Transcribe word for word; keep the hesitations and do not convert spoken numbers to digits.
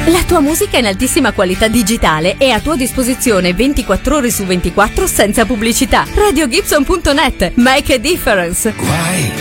La tua musica in altissima qualità digitale è a tua disposizione ventiquattro ore su ventiquattro senza pubblicità. radio gibson punto net. Make a difference. Guai